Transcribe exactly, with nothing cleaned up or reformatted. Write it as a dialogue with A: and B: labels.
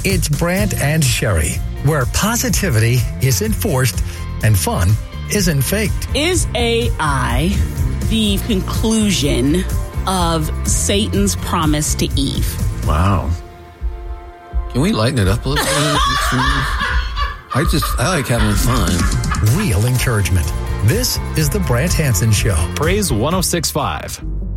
A: It's Brant and Sherry, where positivity is enforced and fun isn't faked.
B: Is A I the conclusion of Satan's promise to Eve?
C: Wow. Can we lighten it up a little bit? I just, I like having fun.
A: Real encouragement. This is the Brant Hansen Show.
D: Praise one oh six point five.